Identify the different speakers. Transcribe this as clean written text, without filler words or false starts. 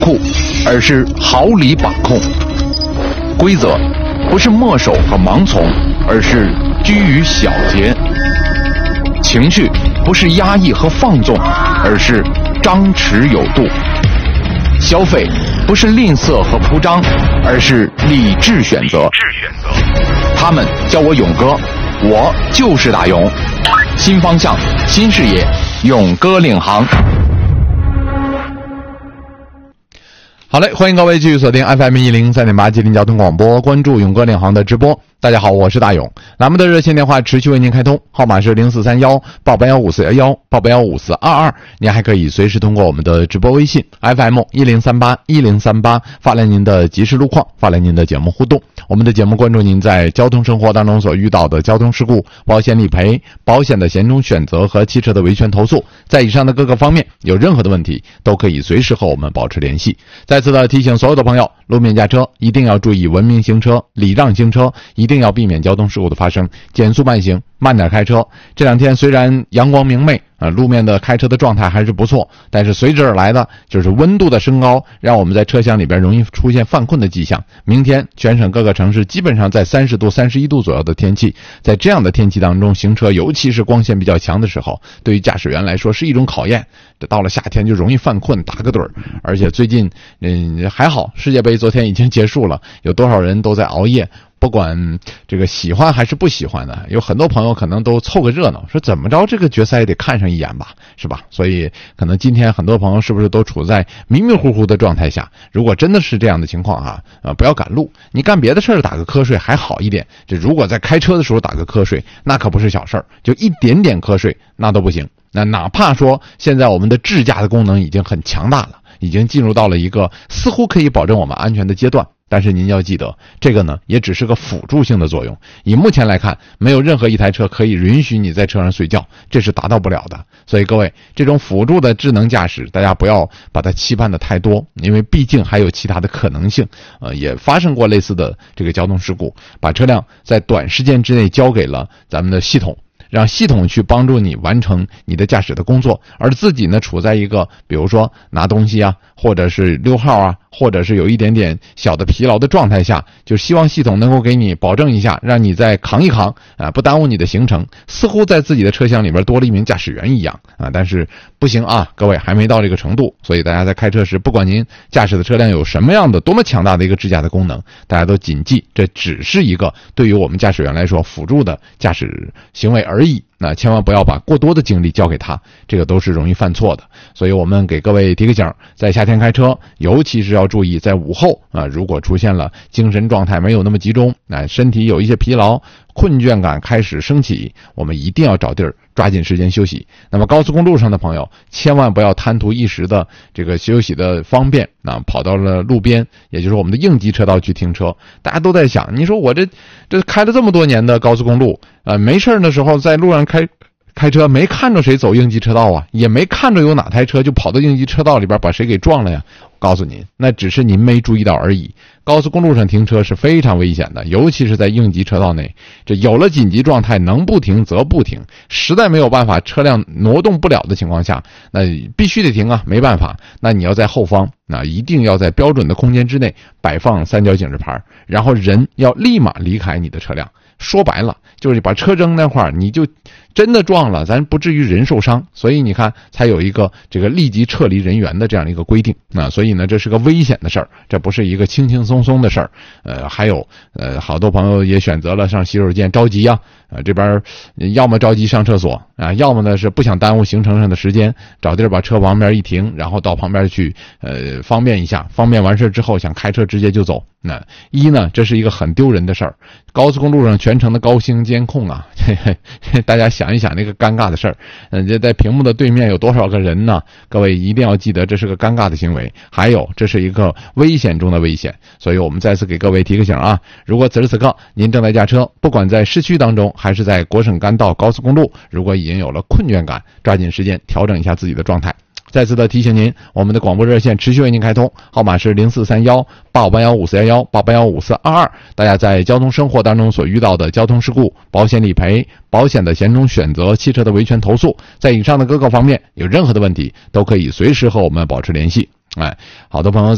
Speaker 1: 酷，而是毫厘把控。规则不是墨守和盲从，而是居于小节。情绪不是压抑和放纵，而是张弛有度。消费不是吝啬和铺张，而是理智选择。他们叫我勇哥，我就是大勇。新方向，新视野，勇哥领航。好嘞，欢迎各位继续锁定 FM 103.8吉林交通广播，关注勇哥领航的直播。大家好，我是大勇。栏目的热线电话持续为您开通，号码是043188154188154422。您还可以随时通过我们的直播微信 FM 1038发来您的即时路况，发来您的节目互动。我们的节目关注您在交通生活当中所遇到的交通事故、保险理赔、保险的险种选择和汽车的维权投诉。在以上的各个方面有任何的问题，都可以随时和我们保持联系。再次的提醒所有的朋友，路面驾车一定要注意文明行车、礼让行车，一定要避免交通事故的发生，减速慢行，慢点开车。这两天虽然阳光明媚，路面的开车的状态还是不错，但是随之而来的就是温度的升高，让我们在车厢里边容易出现犯困的迹象。明天全省各个城市基本上在30度、31度左右的天气，在这样的天气当中行车，尤其是光线比较强的时候，对于驾驶员来说是一种考验。这到了夏天就容易犯困，打个盹儿。而且最近还好，世界杯昨天已经结束了，有多少人都在熬夜。不管这个喜欢还是不喜欢的，有很多朋友可能都凑个热闹，说怎么着这个决赛也得看上一眼吧，是吧？所以可能今天很多朋友是不是都处在迷迷糊糊的状态下？如果真的是这样的情况不要赶路，你干别的事儿打个瞌睡还好一点，这如果在开车的时候打个瞌睡，那可不是小事儿，就一点点瞌睡那都不行。那哪怕说现在我们的智驾的功能已经很强大了，已经进入到了一个似乎可以保证我们安全的阶段，但是您要记得，这个呢也只是个辅助性的作用。以目前来看，没有任何一台车可以允许你在车上睡觉，这是达到不了的。所以各位，这种辅助的智能驾驶，大家不要把它期盼的太多，因为毕竟还有其他的可能性。也发生过类似的这个交通事故，把车辆在短时间之内交给了咱们的系统，让系统去帮助你完成你的驾驶的工作，而自己呢处在一个比如说拿东西或者是溜号或者是有一点点小的疲劳的状态下，就希望系统能够给你保证一下，让你再扛一扛不耽误你的行程，似乎在自己的车厢里边多了一名驾驶员一样但是不行各位还没到这个程度。所以大家在开车时，不管您驾驶的车辆有什么样的多么强大的一个智驾的功能，大家都谨记，这只是一个对于我们驾驶员来说辅助的驾驶行为而已。那千万不要把过多的精力交给他，这个都是容易犯错的。所以我们给各位提个醒，在夏天开车，尤其是要注意在午后如果出现了精神状态没有那么集中，身体有一些疲劳，困倦感开始升起，我们一定要找地儿抓紧时间休息。那么高速公路上的朋友，千万不要贪图一时的这个休息的方便跑到了路边，也就是我们的应急车道去停车。大家都在想，你说我这开了这么多年的高速公路没事的时候在路上开车，没看着谁走应急车道也没看着有哪台车就跑到应急车道里边把谁给撞了呀。告诉您，那只是您没注意到而已。高速公路上停车是非常危险的，尤其是在应急车道内，这有了紧急状态，能不停则不停，实在没有办法，车辆挪动不了的情况下，那必须得停没办法。那你要在后方，一定要在标准的空间之内摆放三角警示牌，然后人要立马离开你的车辆。说白了就是把车扔那块儿，你就真的撞了，咱不至于人受伤。所以你看才有一个这个立即撤离人员的这样一个规定所以呢这是个危险的事儿，这不是一个轻轻松松的事儿。还有好多朋友也选择了上洗手间着急这边要么着急上厕所要么呢是不想耽误行程上的时间，找地儿把车旁边一停，然后到旁边去方便一下，方便完事之后想开车直接就走。这是一个很丢人的事儿。高速公路上全程的高清监控大家想一想那个尴尬的事儿，这在屏幕的对面有多少个人呢？各位一定要记得，这是个尴尬的行为，还有这是一个危险中的危险。所以我们再次给各位提个醒如果此时此刻您正在驾车，不管在市区当中还是在国省干道、高速公路，如果已经有了困倦感，抓紧时间调整一下自己的状态。再次的提醒您，我们的广播热线持续为您开通，号码是043188154188154422。大家在交通生活当中所遇到的交通事故、保险理赔、保险的险种选择、汽车的维权投诉，在以上的各个方面有任何的问题，都可以随时和我们保持联系。好多朋友